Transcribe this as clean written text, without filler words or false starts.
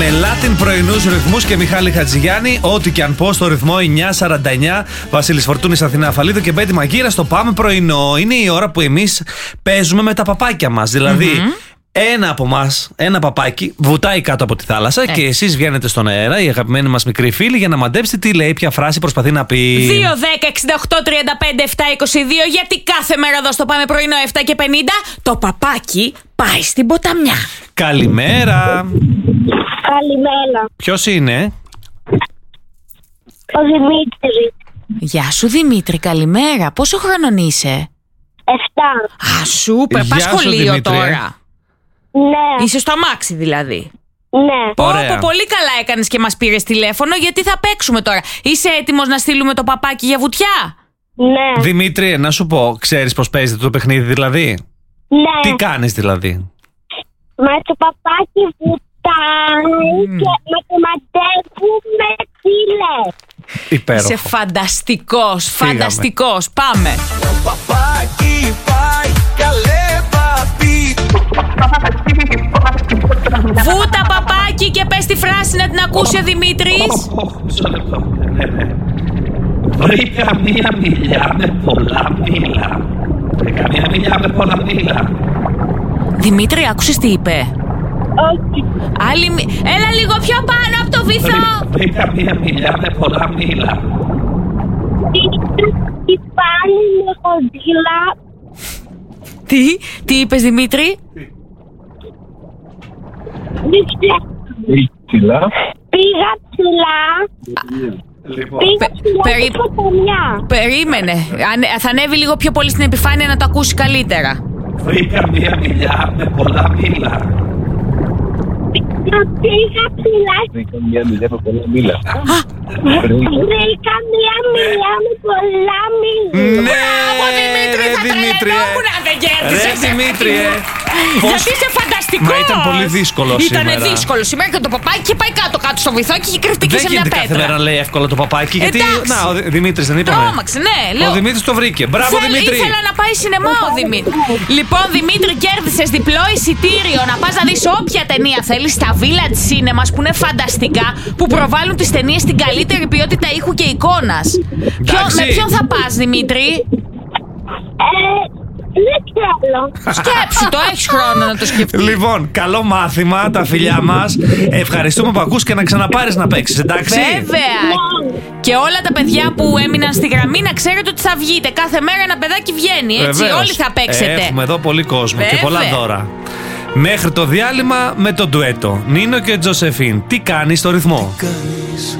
με Latin πρωινούς ρυθμούς και Μιχάλη Χατζηγιάννη. Ό,τι και αν πω στο ρυθμό 9:49. Βασίλης Φορτούνης, Αθηνά Αφαλίδου και Μπέτη Μαγκύρα στο Πάμε Πρωινό. Είναι η ώρα που εμείς παίζουμε με τα παπάκια μας. Δηλαδή, ένα από εμάς, ένα παπάκι, βουτάει κάτω από τη θάλασσα και εσείς βγαίνετε στον αέρα, η αγαπημένη μας μικρή φίλη, για να μαντέψετε τι λέει, ποια φράση προσπαθεί να πει. 2-10-68-35-7-22. Γιατί κάθε μέρα εδώ στο Πάμε Πρωινό 7:50 το παπάκι πάει στην ποταμιά. Καλημέρα. Καλημέρα. Ποιος είναι? Ο Δημήτρης. Γεια σου Δημήτρη, καλημέρα. Πόσο χρονών είσαι? 7. Α, σούπερ, πας Γεια σου, σχολείο Δημήτρη. τώρα. Ναι. Είσαι στο αμάξι δηλαδή. Ναι. Ωραία. Πολύ καλά έκανες και μας πήρες τηλέφωνο, γιατί θα παίξουμε τώρα. Είσαι έτοιμος να στείλουμε το παπάκι για βουτιά? Ναι. Δημήτρη, να σου πω, ξέρεις πώς παίζετε το παιχνίδι δηλαδή? Ναι. Τι κάνεις δηλαδή? Μα το παπάκι βουτάει και με το μαντεύουμε φίλες. Υπέροχο. Είσαι φανταστικός, Φύγαμε. φανταστικός. Πάμε. Το παπάκι πάει καλέ παπί. Βούτα παπάκι και πες τη φράση να την ακούσει ο Δημήτρης. Μισό λεπτό. Ναι. Βρήκα μία μιλιά με πολλά μήλα. Βρήκα μία μιλιά με πολλά μήλα. Δημήτρη, άκουσες τι είπε? Όχι. Έλα λίγο πιο πάνω από το βυθό. Βρήκα μία μιλιά με πολλά μήλα. Τι πάλι με κοντήλα. Τι είπες Δημήτρη? Πήγα ψηλά. Λοιπόν, Πήγα ψηλά στην ποταμιά. Περίμενε. Θα ανέβει λίγο πιο πολύ στην επιφάνεια να το ακούσει καλύτερα. βρήκα μία μιλιά με πολλά μήλα. Πήγα ψηλά. Βρήκα μια μιλιά με πολλά μήλα. Βρήκα μία μιλιά με πολλά μήλα. Ναι, Μπράβο Δημήτρη, θα τρελαινόμουν αν δεν κέρδισες. Ρε Δημήτρη, Γιατί είσαι φανταστικός. Μα ήταν πολύ δύσκολο σήμερα. Ήτανε δύσκολο σήμερα και το παπάκι και πάει κάτω στο βυθό και είχε κρυφτεί και Δεν σε μια γίνεται κάθε μέρα πέτρα. να λέει εύκολα το παπάκι. Γιατί. Εντάξει. Να, ο Δημήτρης δεν είπαμε. Τρόμαξε, ναι. Λέω, Ο Δημήτρης το βρήκε. Μπράβο Δημήτρη. Ήθελα να πάει σινεμά ο Δημήτρη. Λοιπόν, Δημήτρη, κέρδισες διπλό εισιτήριο να πας να δεις όποια ταινία θέλεις στα Village Cinemas που είναι φανταστικά, που προβάλλουν τις ταινίες στην καλύτερη ποιότητα ήχου και εικόνας. Εντάξει. Με ποιον θα πας, Δημήτρη? Δεν ξέρω. Σκέψου το, έχεις χρόνο να το σκεφτείς. Λοιπόν, καλό μάθημα, τα φιλιά μας. Ευχαριστούμε που ακούς και να ξαναπάρεις να παίξεις, εντάξει. Βέβαια. Και όλα τα παιδιά που έμειναν στη γραμμή να ξέρετε ότι θα βγείτε. Κάθε μέρα ένα παιδάκι βγαίνει, έτσι. Βεβαίως. Όλοι θα παίξετε. Έχουμε εδώ πολύ κόσμο και Βέβαια. πολλά δώρα. Μέχρι το διάλειμμα με το ντουέτο Νίνο και Τζοσεφίν. Τι κάνεις στο ρυθμό?